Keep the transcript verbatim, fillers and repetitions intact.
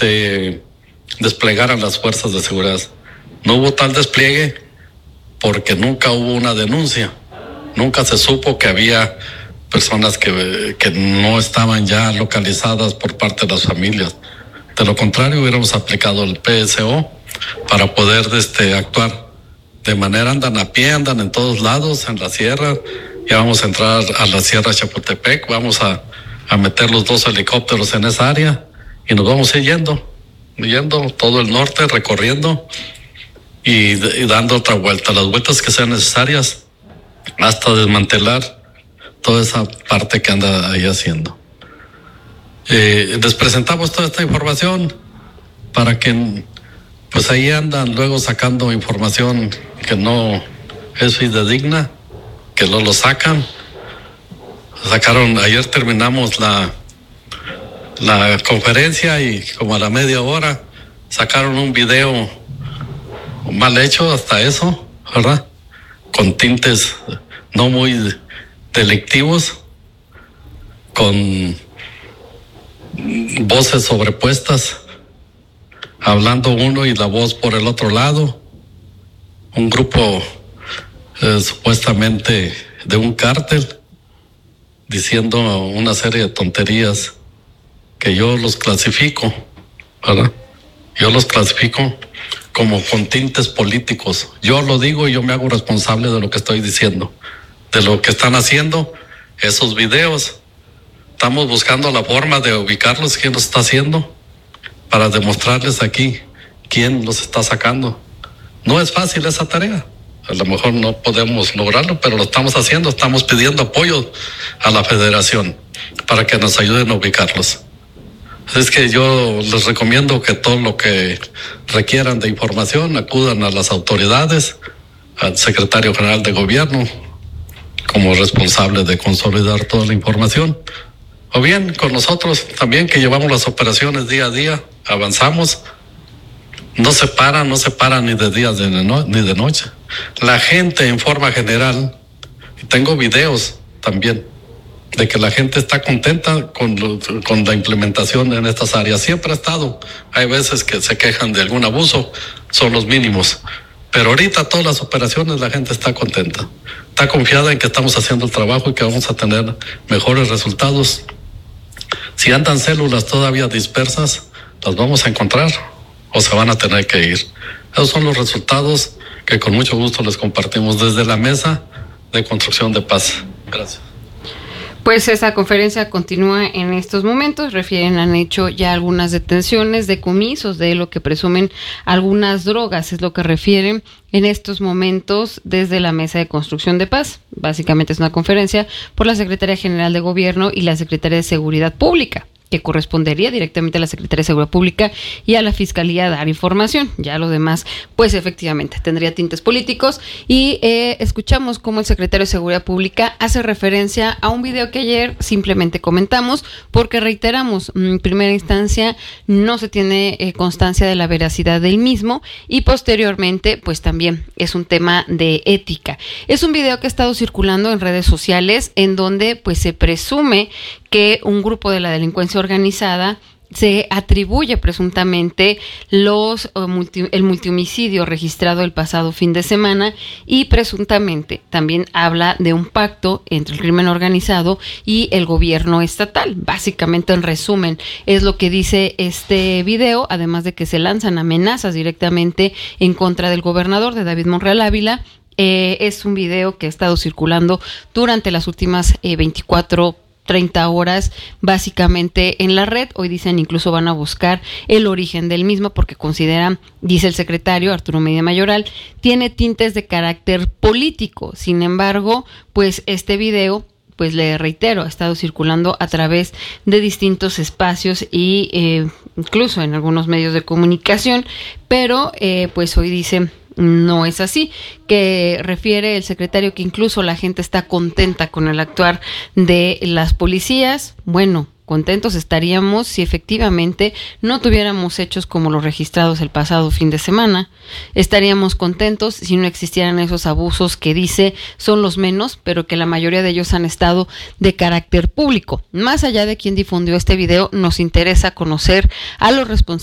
se desplegaran las fuerzas de seguridad. No hubo tal despliegue porque nunca hubo una denuncia. Nunca se supo que había personas que, que no estaban ya localizadas por parte de las familias. De lo contrario, hubiéramos aplicado el P S O para poder este, actuar. De manera andan a pie, andan en todos lados, en la sierra. Ya vamos a entrar a la Sierra Chapultepec, vamos a, a meter los dos helicópteros en esa área y nos vamos a ir yendo, yendo todo el norte, recorriendo y, y dando otra vuelta, las vueltas que sean necesarias hasta desmantelar toda esa parte que anda ahí haciendo. Eh, les presentamos toda esta información para que pues ahí andan luego sacando información que no es fidedigna, que no lo sacan. Sacaron, ayer terminamos la la conferencia y como a la media hora sacaron un video mal hecho, hasta eso, ¿verdad? Con tintes no muy delictivos, con voces sobrepuestas, hablando uno y la voz por el otro lado, un grupo eh, supuestamente de un cártel diciendo una serie de tonterías que yo los clasifico, ¿verdad? Yo los clasifico como con tintes políticos. Yo lo digo y yo me hago responsable de lo que estoy diciendo, de lo que están haciendo esos videos. Estamos buscando la forma de ubicarlos, quién los está haciendo, para demostrarles aquí quién los está sacando. No es fácil esa tarea. A lo mejor no podemos lograrlo, pero lo estamos haciendo. Estamos pidiendo apoyo a la Federación para que nos ayuden a ubicarlos. Es que yo les recomiendo que todo lo que requieran de información acudan a las autoridades, al secretario general de gobierno, como responsable de consolidar toda la información. O bien con nosotros también, que llevamos las operaciones día a día, avanzamos. No se para, no se para ni de día de no, ni de noche. La gente en forma general, tengo videos también, de que la gente está contenta con, lo, con la implementación en estas áreas. Siempre ha estado. Hay veces que se quejan de algún abuso, son los mínimos. Pero ahorita todas las operaciones la gente está contenta. Está confiada en que estamos haciendo el trabajo y que vamos a tener mejores resultados. Si andan células todavía dispersas, las vamos a encontrar o se van a tener que ir. Esos son los resultados que con mucho gusto les compartimos desde la Mesa de Construcción de Paz. Gracias. Pues esa conferencia continúa en estos momentos. Refieren, han hecho ya algunas detenciones, decomisos de lo que presumen algunas drogas, es lo que refieren en estos momentos desde la Mesa de Construcción de Paz. Básicamente es una conferencia por la Secretaría General de Gobierno y la Secretaría de Seguridad Pública, que correspondería directamente a la Secretaría de Seguridad Pública y a la Fiscalía dar información. Ya lo demás, pues efectivamente, tendría tintes políticos. Y eh, escuchamos cómo el secretario de Seguridad Pública hace referencia a un video que ayer simplemente comentamos, porque reiteramos, en primera instancia no se tiene eh, constancia de la veracidad del mismo, y posteriormente, pues también es un tema de ética. Es un video que ha estado circulando en redes sociales, en donde pues se presume que un grupo de la delincuencia organizada se atribuye presuntamente los multi, el multihomicidio registrado el pasado fin de semana, y presuntamente también habla de un pacto entre el crimen organizado y el gobierno estatal. Básicamente, en resumen, es lo que dice este video, además de que se lanzan amenazas directamente en contra del gobernador, de David Monreal Ávila. Eh, es un video que ha estado circulando durante las últimas eh, veinticuatro treinta horas básicamente en la red. Hoy dicen incluso van a buscar el origen del mismo, porque consideran, dice el secretario Arturo Medina Mayoral, tiene tintes de carácter político. Sin embargo, pues este video, pues le reitero, ha estado circulando a través de distintos espacios y eh, incluso en algunos medios de comunicación, pero eh, pues hoy dicen no es así, que refiere el secretario que incluso la gente está contenta con el actuar de las policías. Bueno, contentos estaríamos si efectivamente no tuviéramos hechos como los registrados el pasado fin de semana. Estaríamos contentos si no existieran esos abusos que dice son los menos, pero que la mayoría de ellos han estado de carácter público. Más allá de quien difundió este video, nos interesa conocer a los responsables